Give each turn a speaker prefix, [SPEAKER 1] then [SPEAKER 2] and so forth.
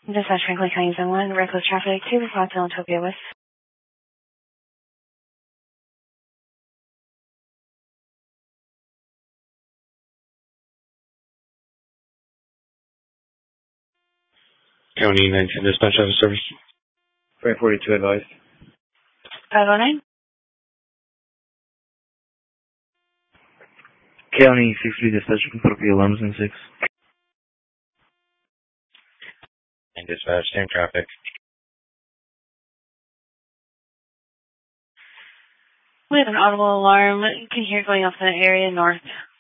[SPEAKER 1] Dispatch Franklin County Zone 1, reckless traffic, 2 Philadelphia, Tokyo West.
[SPEAKER 2] County 19 Dispatch Office Service.
[SPEAKER 3] Freight 42 advised.
[SPEAKER 1] 509?
[SPEAKER 3] County 63 Dispatch, you can put up the alarms in 6.
[SPEAKER 2] And dispatch, same traffic.
[SPEAKER 1] We have an audible alarm. You can hear it going off in the area north.